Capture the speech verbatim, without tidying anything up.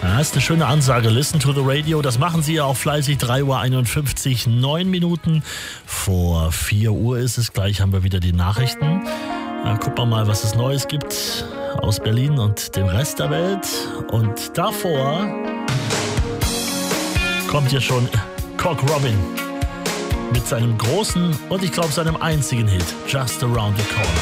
Ja, ist eine schöne Ansage. Listen to the radio. Das machen Sie ja auch fleißig. drei Uhr einundfünfzig, neun Minuten vor vier Uhr ist es. Gleich haben wir wieder die Nachrichten. Ja, gucken wir mal, was es Neues gibt aus Berlin und dem Rest der Welt. Und davor kommt ja schon Cock Robin mit seinem großen und ich glaube seinem einzigen Hit, Just Around the Corner.